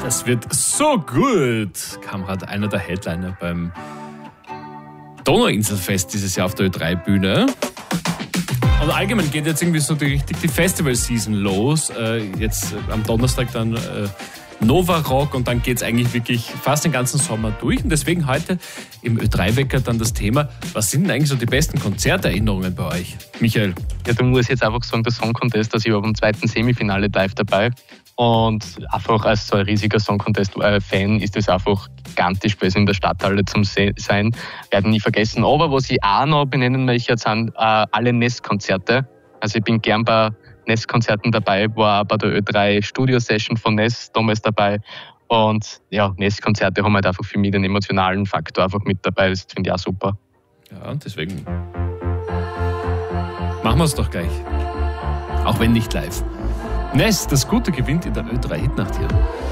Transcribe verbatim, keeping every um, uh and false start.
Es wird so gut, kam gerade einer der Headliner beim Donauinselfest dieses Jahr auf der Ö drei Bühne. Und allgemein geht jetzt irgendwie so die, richtig die Festival-Season los. Äh, jetzt äh, am Donnerstag dann äh, Nova Rock und dann geht es eigentlich wirklich fast den ganzen Sommer durch. Und deswegen heute im Ö drei Wecker dann das Thema, was sind denn eigentlich so die besten Konzerterinnerungen bei euch? Michael? Ja, du musst jetzt einfach sagen, der Song Contest, dass ich war beim zweiten Semifinale live dabei. Und einfach als so ein riesiger Song Contest-Fan ist das einfach gigantisch gewesen, in der Stadthalle zum sein. Werden nie vergessen. Aber was ich auch noch benennen möchte, sind äh, alle Nest-Konzerte. Also ich bin gern bei Nest-Konzerten dabei, war auch bei der Ö drei Studio-Session von Nest damals dabei. Und ja, Nest-Konzerte haben halt einfach für mich den emotionalen Faktor einfach mit dabei. Das finde ich auch super. Ja, und deswegen machen wir es doch gleich. Auch wenn nicht live. Nest, das Gute gewinnt in der Ö drei Hitnacht hier.